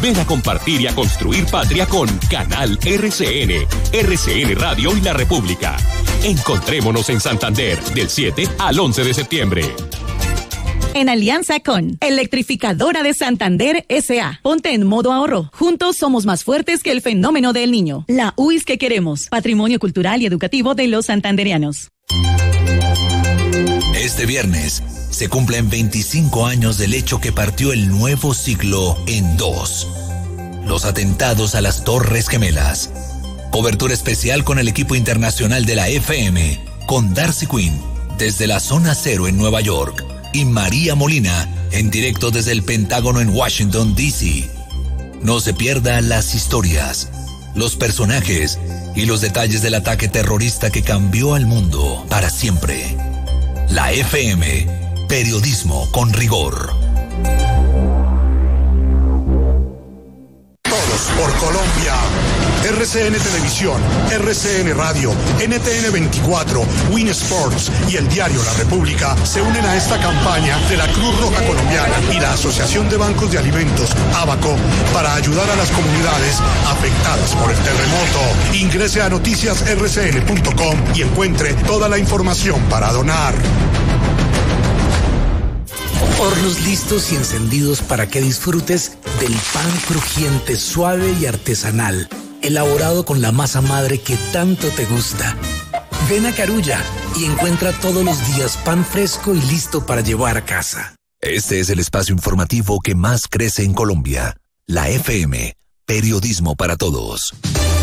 Ven a compartir y a construir patria con Canal RCN, RCN Radio y La República. Encontrémonos en Santander del 7 al 11 de septiembre. En alianza con Electrificadora de Santander S.A. Ponte en modo ahorro. Juntos somos más fuertes que el fenómeno del niño. La UIS que queremos. Patrimonio cultural y educativo de los santandereanos. Este viernes se cumplen 25 años del hecho que partió el nuevo siglo en dos. Los atentados a las Torres Gemelas. Cobertura especial con el equipo internacional de la FM, con Darcy Quinn, desde la Zona Cero en Nueva York, y María Molina, en directo desde el Pentágono en Washington, D.C. No se pierda las historias, los personajes y los detalles del ataque terrorista que cambió al mundo para siempre. La FM, periodismo con rigor. Todos por Colombia. RCN Televisión, RCN Radio, NTN 24, Win Sports y el diario La República se unen a esta campaña de la Cruz Roja Colombiana y la Asociación de Bancos de Alimentos, ABACO, para ayudar a las comunidades afectadas por el terremoto. Ingrese a noticiasrcn.com y encuentre toda la información para donar. Hornos listos y encendidos para que disfrutes del pan crujiente, suave y artesanal, elaborado con la masa madre que tanto te gusta. Ven a Carulla y encuentra todos los días pan fresco y listo para llevar a casa. Este es el espacio informativo que más crece en Colombia. La FM, periodismo para todos.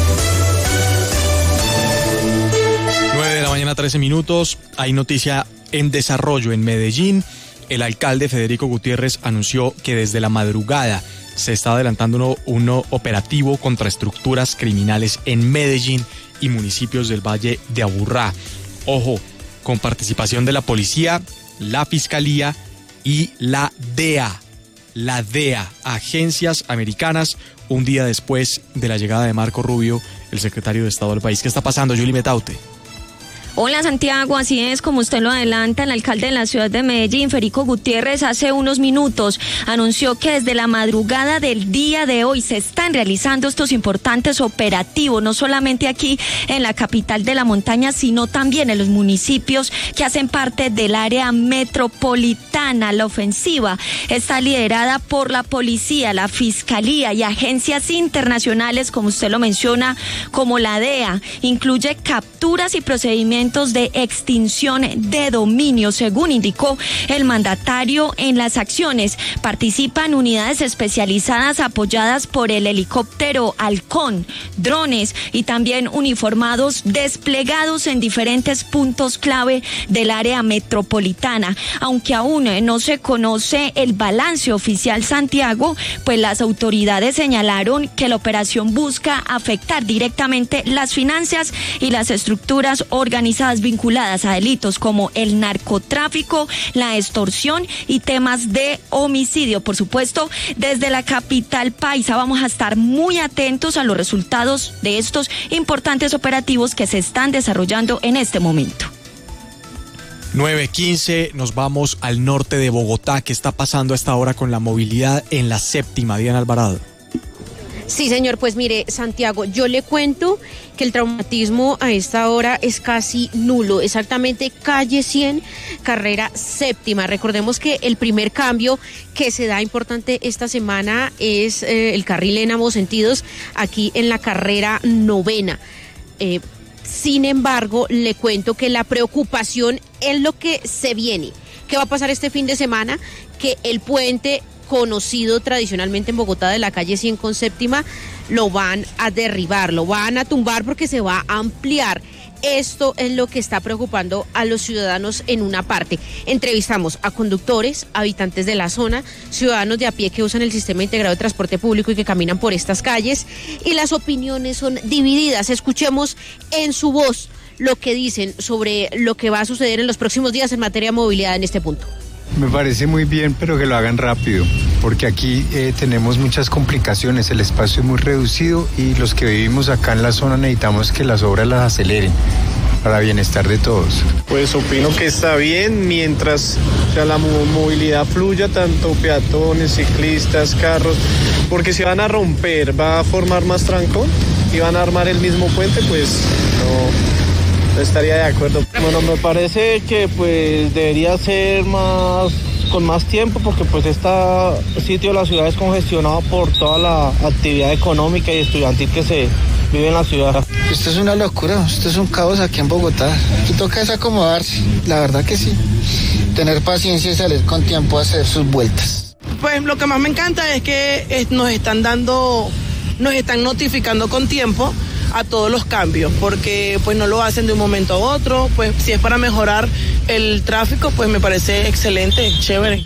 9 de la mañana, 13 minutos. Hay noticia en desarrollo en Medellín. El alcalde Federico Gutiérrez anunció que desde la madrugada se está adelantando un operativo contra estructuras criminales en Medellín y municipios del Valle de Aburrá. Ojo, con participación de la policía, la fiscalía y la DEA. La DEA, agencias americanas, un día después de la llegada de Marco Rubio, el secretario de Estado del país. ¿Qué está pasando, Yuli Metaute? Hola Santiago, así es, como usted lo adelanta, el alcalde de la ciudad de Medellín, Federico Gutiérrez, hace unos minutos anunció que desde la madrugada del día de hoy se están realizando estos importantes operativos, no solamente aquí en la capital de la montaña, sino también en los municipios que hacen parte del área metropolitana. La ofensiva está liderada por la policía, la fiscalía y agencias internacionales, como usted lo menciona, como la DEA. Incluye capturas y procedimientos de extinción de dominio, según indicó el mandatario. En las acciones participan unidades especializadas apoyadas por el helicóptero Halcón, drones y también uniformados desplegados en diferentes puntos clave del área metropolitana. Aunque aún no se conoce el balance oficial, Santiago, pues las autoridades señalaron que la operación busca afectar directamente las finanzas y las estructuras organizadas vinculadas a delitos como el narcotráfico, la extorsión y temas de homicidio. Por supuesto, desde la capital paisa vamos a estar muy atentos a los resultados de estos importantes operativos que se están desarrollando en este momento. 9:15, nos vamos al norte de Bogotá. ¿Qué está pasando a esta hora con la movilidad en la séptima? Diana Alvarado. Sí, señor, pues mire, Santiago, yo le cuento que el traumatismo a esta hora es casi nulo, exactamente calle 100, carrera séptima. Recordemos que el primer cambio que se da importante esta semana es el carril en ambos sentidos, aquí en la carrera novena. Sin embargo, le cuento que la preocupación es lo que se viene. ¿Qué va a pasar este fin de semana? Que el puente conocido tradicionalmente en Bogotá de la calle 100 con séptima, lo van a derribar, lo van a tumbar porque se va a ampliar. Esto es lo que está preocupando a los ciudadanos en una parte. Entrevistamos a conductores, habitantes de la zona, ciudadanos de a pie que usan el sistema integrado de transporte público y que caminan por estas calles, y las opiniones son divididas. Escuchemos en su voz lo que dicen sobre lo que va a suceder en los próximos días en materia de movilidad en este punto. Me parece muy bien, pero que lo hagan rápido, porque aquí tenemos muchas complicaciones, el espacio es muy reducido y los que vivimos acá en la zona necesitamos que las obras las aceleren. para bienestar de todos. Pues opino que está bien mientras la movilidad fluya, tanto peatones, ciclistas, carros, porque si van a romper, va a formar más trancón y van a armar el mismo puente, pues no estaría de acuerdo. Bueno, me parece que pues debería ser con más tiempo, porque pues este sitio de la ciudad es congestionado por toda la actividad económica y estudiantil que se vive en la ciudad. Esto es una locura, esto es un caos aquí en Bogotá. Aquí toca desacomodarse, la verdad que sí. Tener paciencia y salir con tiempo a hacer sus vueltas. Pues lo que más me encanta es que nos están notificando con tiempo a todos los cambios, porque pues no lo hacen de un momento a otro. Pues si es para mejorar el tráfico, pues me parece excelente, chévere.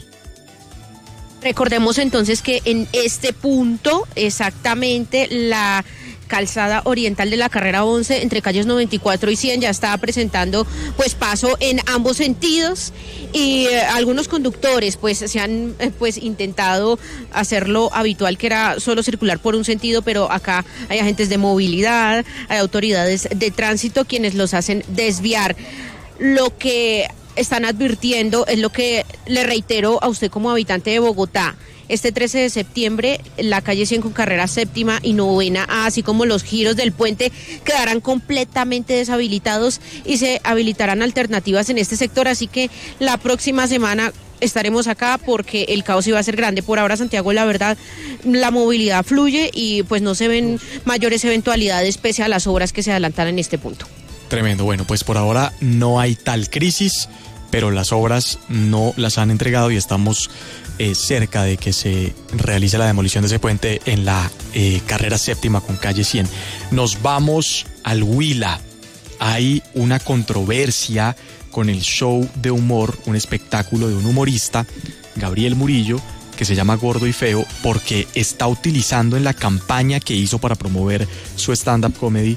Recordemos entonces que en este punto exactamente la calzada oriental de la carrera 11 entre calles 94 y 100 ya está presentando pues paso en ambos sentidos, y algunos conductores pues se han pues intentado hacerlo habitual, que era solo circular por un sentido, pero acá hay agentes de movilidad, hay autoridades de tránsito quienes los hacen desviar. Lo que están advirtiendo es lo que le reitero a usted como habitante de Bogotá. Este 13 de septiembre, la calle 100 con carrera séptima y novena A, así como los giros del puente, quedarán completamente deshabilitados y se habilitarán alternativas en este sector. Así que la próxima semana estaremos acá porque el caos iba a ser grande. Por ahora, Santiago, la verdad, la movilidad fluye y pues no se ven mayores eventualidades pese a las obras que se adelantan en este punto. Tremendo. Bueno, pues por ahora no hay tal crisis, pero las obras no las han entregado y estamos cerca de que se realice la demolición de ese puente en la carrera séptima con calle 100. Nos vamos al Huila. Hay una controversia con el show de humor, un espectáculo de un humorista, Gabriel Murillo, que se llama Gordo y Feo, porque está utilizando en la campaña que hizo para promover su stand-up comedy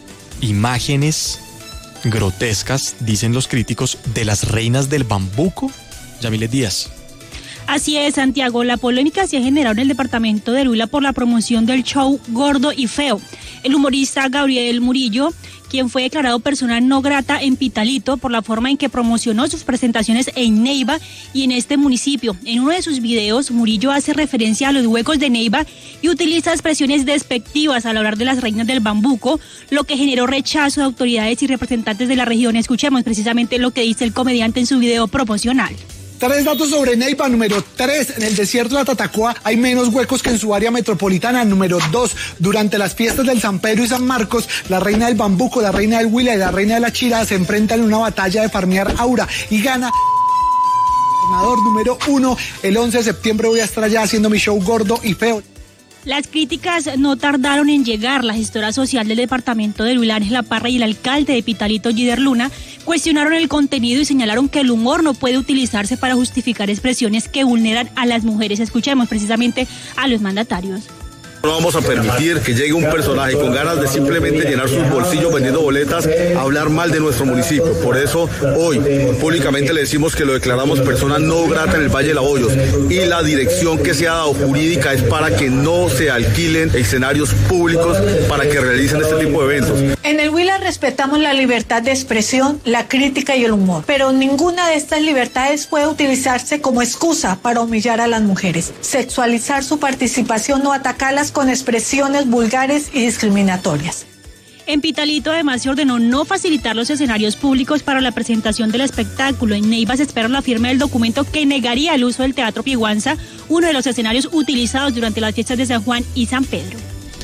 imágenes grotescas, dicen los críticos, de las reinas del bambuco. Yamilet Díaz. Así es, Santiago, la polémica se ha generado en el departamento de Huila por la promoción del show Gordo y Feo. El humorista Gabriel Murillo, quien fue declarado persona no grata en Pitalito por la forma en que promocionó sus presentaciones en Neiva y en este municipio. En uno de sus videos, Murillo hace referencia a los huecos de Neiva y utiliza expresiones despectivas al hablar de las reinas del bambuco, lo que generó rechazo de autoridades y representantes de la región. Escuchemos precisamente lo que dice el comediante en su video promocional. 3 datos sobre Neiva. Número 3, en el desierto de Tatacoa hay menos huecos que en su área metropolitana. Número 2, durante las fiestas del San Pedro y San Marcos, la reina del bambuco, la reina del Huila y la reina de la Chira se enfrentan en una batalla de farmear aura y gana. Número 1, el 11 de septiembre voy a estar allá haciendo mi show Gordo y Feo. Las críticas no tardaron en llegar. La gestora social del departamento de Huila, Ángela Parra, y el alcalde de Pitalito, Gider Luna, cuestionaron el contenido y señalaron que el humor no puede utilizarse para justificar expresiones que vulneran a las mujeres. Escuchemos precisamente a los mandatarios. No vamos a permitir que llegue un personaje con ganas de simplemente llenar sus bolsillos vendiendo boletas a hablar mal de nuestro municipio. Por eso hoy públicamente le decimos que lo declaramos persona no grata en el Valle de los Hoyos, y la dirección que se ha dado jurídica es para que no se alquilen escenarios públicos para que realicen este tipo de eventos. En el Huila respetamos la libertad de expresión, la crítica y el humor, pero ninguna de estas libertades puede utilizarse como excusa para humillar a las mujeres, sexualizar su participación o atacarlas con expresiones vulgares y discriminatorias. En Pitalito además se ordenó no facilitar los escenarios públicos para la presentación del espectáculo. En Neiva se espera la firma del documento que negaría el uso del Teatro Pieguanza, uno de los escenarios utilizados durante las fiestas de San Juan y San Pedro.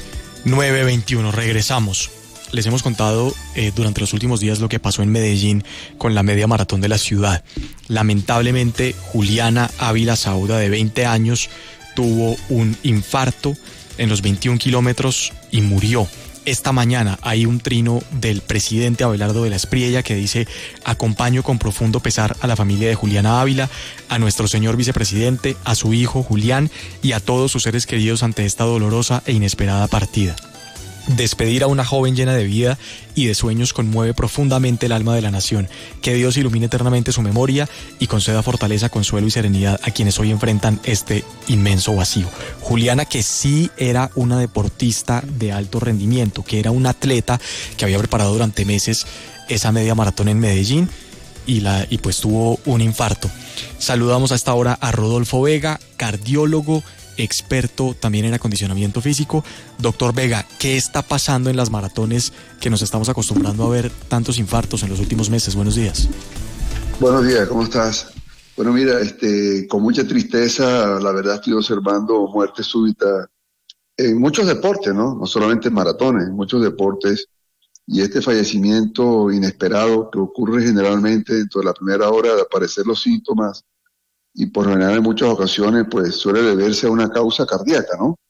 9:21, regresamos. Les hemos contado durante los últimos días lo que pasó en Medellín con la media maratón de la ciudad. Lamentablemente, Juliana Ávila Sauda, de 20 años, tuvo un infarto en los 21 kilómetros y murió. Esta mañana hay un trino del presidente Abelardo de la Espriella que dice: acompaño con profundo pesar a la familia de Juliana Ávila, a nuestro señor vicepresidente, a su hijo Julián y a todos sus seres queridos ante esta dolorosa e inesperada partida. Despedir a una joven llena de vida y de sueños conmueve profundamente el alma de la nación. Que Dios ilumine eternamente su memoria y conceda fortaleza, consuelo y serenidad a quienes hoy enfrentan este inmenso vacío. Juliana, que sí era una deportista de alto rendimiento, que era una atleta que había preparado durante meses esa media maratón en Medellín y pues tuvo un infarto. Saludamos a esta hora a Rodolfo Vega, cardiólogo, experto también en acondicionamiento físico. Doctor Vega, ¿qué está pasando en las maratones que nos estamos acostumbrando a ver tantos infartos en los últimos meses? Buenos días. Buenos días, ¿cómo estás? Bueno, mira, con mucha tristeza, la verdad estoy observando muerte súbita en muchos deportes, ¿no? No solamente en maratones, en muchos deportes. Y este fallecimiento inesperado que ocurre generalmente dentro de la primera hora de aparecer los síntomas y por lo general en muchas ocasiones pues suele deberse a una causa cardíaca, ¿no?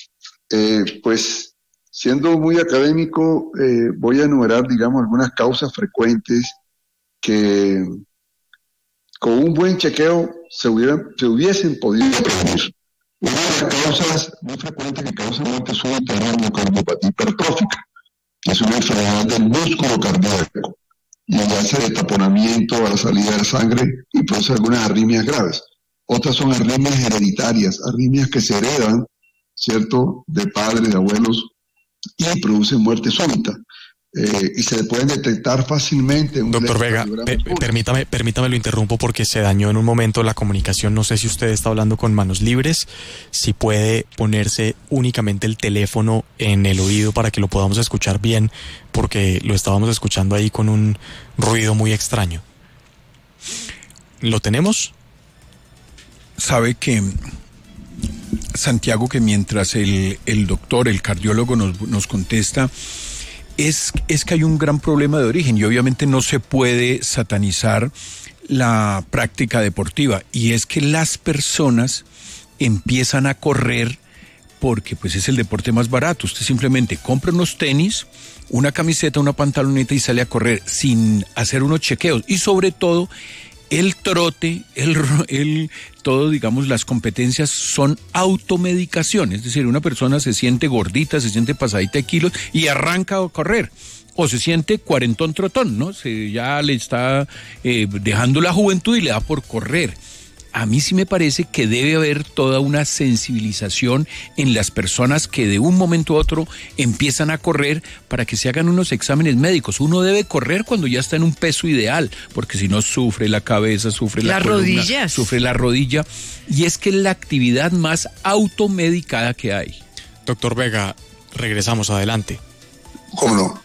Pues siendo muy académico voy a enumerar, digamos, algunas causas frecuentes que con un buen chequeo se hubiesen podido prevenir. Una de las causas muy frecuentes que causa muerte súbita es la miocardiopatía hipertrófica, que es una enfermedad del músculo cardíaco y hace destaponamiento a la salida de la sangre y produce algunas arritmias graves. Otras son arritmias hereditarias, arritmias que se heredan, ¿cierto?, de padres, de abuelos, y producen muerte súbita. Y se pueden detectar fácilmente. Doctor Vega, permítame lo interrumpo porque se dañó en un momento la comunicación. No sé si usted está hablando con manos libres, si puede ponerse únicamente el teléfono en el oído para que lo podamos escuchar bien, porque lo estábamos escuchando ahí con un ruido muy extraño. ¿Lo tenemos? Sabe que, Santiago, que mientras el doctor, el cardiólogo nos contesta, es que hay un gran problema de origen y obviamente no se puede satanizar la práctica deportiva, y es que las personas empiezan a correr porque pues es el deporte más barato. Usted simplemente compra unos tenis, una camiseta, una pantaloneta y sale a correr sin hacer unos chequeos, y sobre todo el trote, todo, digamos, las competencias son automedicación. Es decir, una persona se siente gordita, se siente pasadita de kilos y arranca a correr. O se siente cuarentón trotón, ¿no? Ya le está dejando la juventud y le da por correr. A mí sí me parece que debe haber toda una sensibilización en las personas que de un momento a otro empiezan a correr para que se hagan unos exámenes médicos. Uno debe correr cuando ya está en un peso ideal, porque si no sufre la cabeza, sufre la columna, rodillas, sufre la rodilla, y es que es la actividad más automedicada que hay. Doctor Vega, regresamos adelante. ¿Cómo no?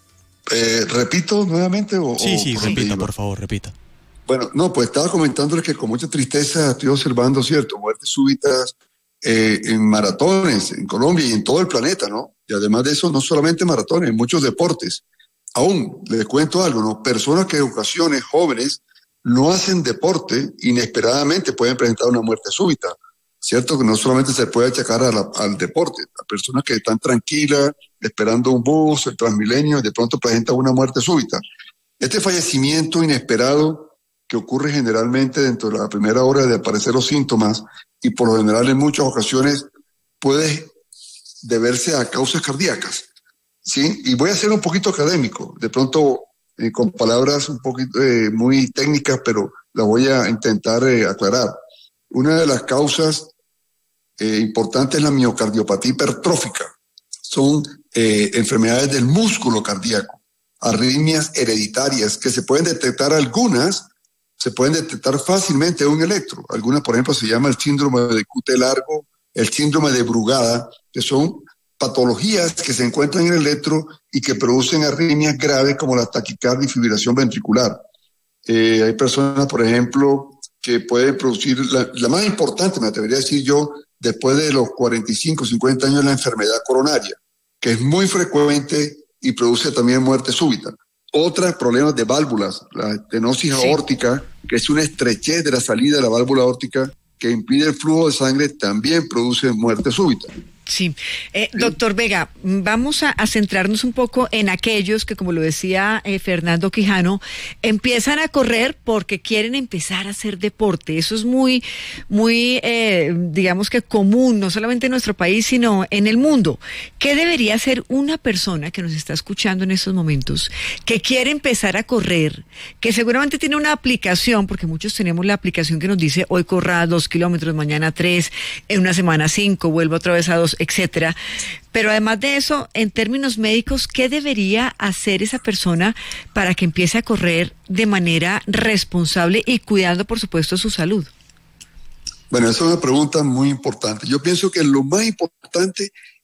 ¿Repito nuevamente? Sí, repita, por favor, repita. Bueno, no, pues estaba comentándoles que con mucha tristeza estoy observando, ¿cierto?, muertes súbitas en maratones, en Colombia y en todo el planeta, ¿no? Y además de eso, no solamente maratones, en muchos deportes. Aún, les cuento algo, ¿no? Personas que en ocasiones, jóvenes, no hacen deporte, inesperadamente pueden presentar una muerte súbita, ¿cierto? Que no solamente se puede achacar al deporte. Las personas que están tranquilas, esperando un bus, el Transmilenio, de pronto presentan una muerte súbita. Este fallecimiento inesperado que ocurre generalmente dentro de la primera hora de aparecer los síntomas y por lo general en muchas ocasiones puede deberse a causas cardíacas, ¿sí? Y voy a ser un poquito académico, de pronto con palabras un poquito muy técnicas, pero las voy a intentar aclarar. Una de las causas importantes es la miocardiopatía hipertrófica. Son enfermedades del músculo cardíaco, arritmias hereditarias que se pueden detectar se pueden detectar fácilmente en un electro. Algunas, por ejemplo, se llama el síndrome de QT largo, el síndrome de Brugada, que son patologías que se encuentran en el electro y que producen arritmias graves como la taquicardia y fibrilación ventricular. Hay personas, por ejemplo, que pueden producir, la más importante, me atrevería a decir yo, después de los 45, 50 años, la enfermedad coronaria, que es muy frecuente y produce también muerte súbita. Otros problemas de válvulas, la estenosis aórtica, que es una estrechez de la salida de la válvula aórtica que impide el flujo de sangre, también produce muerte súbita. Sí. Doctor Vega, vamos a centrarnos un poco en aquellos que, como lo decía Fernando Quijano, empiezan a correr porque quieren empezar a hacer deporte. Eso es muy, digamos que común, no solamente en nuestro país, sino en el mundo. ¿Qué debería hacer una persona que nos está escuchando en estos momentos, que quiere empezar a correr, que seguramente tiene una aplicación, porque muchos tenemos la aplicación que nos dice hoy corra 2 kilómetros, mañana 3, en una semana 5, vuelvo otra vez a 2, etcétera. Pero además de eso, en términos médicos, ¿qué debería hacer esa persona para que empiece a correr de manera responsable y cuidando, por supuesto, su salud? Bueno, esa es una pregunta muy importante. Yo pienso que lo más importante